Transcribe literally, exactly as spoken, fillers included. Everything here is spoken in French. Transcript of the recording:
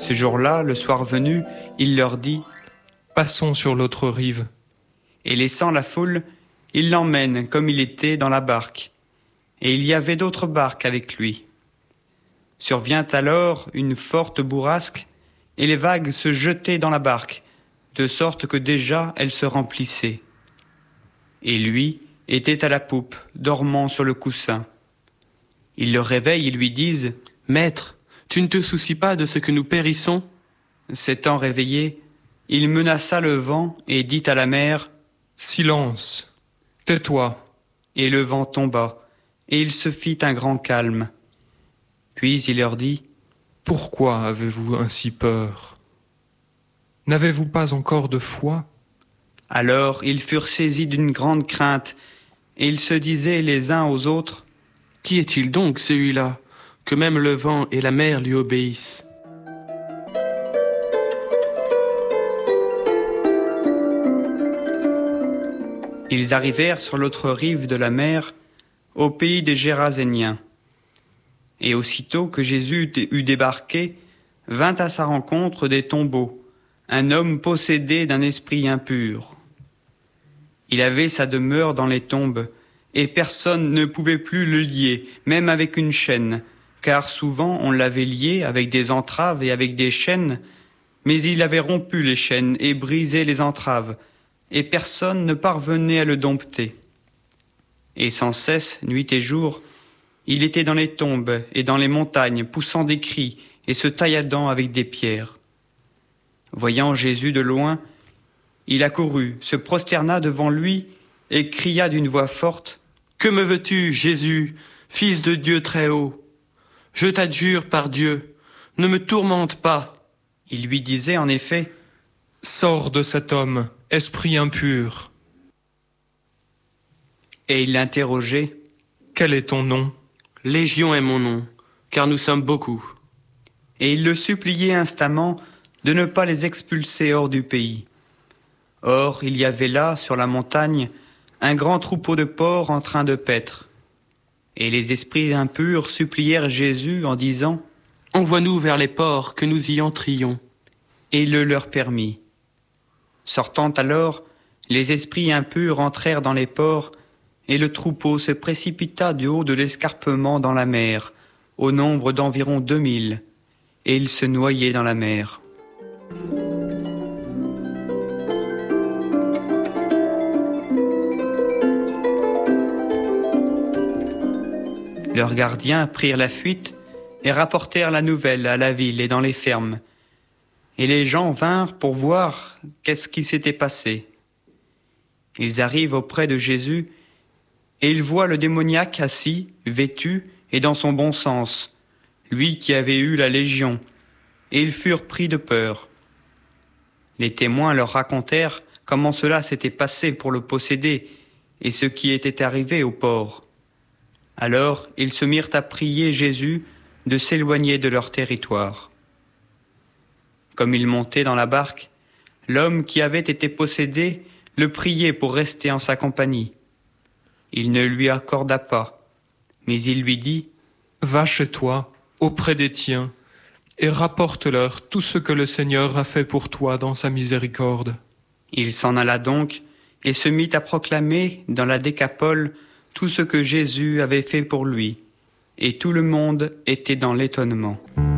Ce jour-là, le soir venu, il leur dit « Passons sur l'autre rive. » Et laissant la foule, il l'emmène comme il était dans la barque. Et il y avait d'autres barques avec lui. Survient alors une forte bourrasque, et les vagues se jetaient dans la barque, de sorte que déjà elle se remplissait. Et lui était à la poupe, dormant sur le coussin. Ils le réveillent et lui disent « Maître, tu ne te soucies pas de ce que nous périssons ?» S'étant réveillé, il menaça le vent et dit à la mer « Silence, tais-toi !» Et le vent tomba, et il se fit un grand calme. Puis il leur dit « Pourquoi avez-vous ainsi peur? N'avez-vous pas encore de foi ?» Alors ils furent saisis d'une grande crainte, et ils se disaient les uns aux autres « Qui est-il donc celui-là, que même le vent et la mer lui obéissent ?» Ils arrivèrent sur l'autre rive de la mer, au pays des Géraséniens. Et aussitôt que Jésus eut débarqué, vint à sa rencontre des tombeaux, un homme possédé d'un esprit impur. Il avait sa demeure dans les tombes, et personne ne pouvait plus le lier, même avec une chaîne, car souvent on l'avait lié avec des entraves et avec des chaînes, mais il avait rompu les chaînes et brisé les entraves, et personne ne parvenait à le dompter. Et sans cesse, nuit et jour, il était dans les tombes et dans les montagnes, poussant des cris et se tailladant avec des pierres. Voyant Jésus de loin, il accourut, se prosterna devant lui et cria d'une voix forte « Que me veux-tu, Jésus, Fils de Dieu très haut? Je t'adjure par Dieu, ne me tourmente pas. » Il lui disait en effet « Sors de cet homme, esprit impur. » Et il l'interrogeait « Quel est ton nom? » « Légion est mon nom, car nous sommes beaucoup. » Et il le suppliait instamment de ne pas les expulser hors du pays. Or, il y avait là, sur la montagne, un grand troupeau de porcs en train de paître. Et les esprits impurs supplièrent Jésus en disant « Envoie-nous vers les porcs, que nous y entrions. » Et il le leur permit. Sortant alors, les esprits impurs entrèrent dans les porcs, et le troupeau se précipita du haut de l'escarpement dans la mer, au nombre d'environ deux mille, et il se noyait dans la mer. Leurs gardiens prirent la fuite et rapportèrent la nouvelle à la ville et dans les fermes. Et les gens vinrent pour voir qu'est-ce qui s'était passé. Ils arrivent auprès de Jésus et ils voient le démoniaque assis, vêtu et dans son bon sens, lui qui avait eu la légion, et ils furent pris de peur. Les témoins leur racontèrent comment cela s'était passé pour le posséder et ce qui était arrivé au porc. Alors ils se mirent à prier Jésus de s'éloigner de leur territoire. Comme il montait dans la barque, l'homme qui avait été possédé le priait pour rester en sa compagnie. Il ne lui accorda pas, mais il lui dit « Va chez toi, auprès des tiens, et rapporte-leur tout ce que le Seigneur a fait pour toi dans sa miséricorde. » Il s'en alla donc et se mit à proclamer dans la Décapole tout ce que Jésus avait fait pour lui, et tout le monde était dans l'étonnement.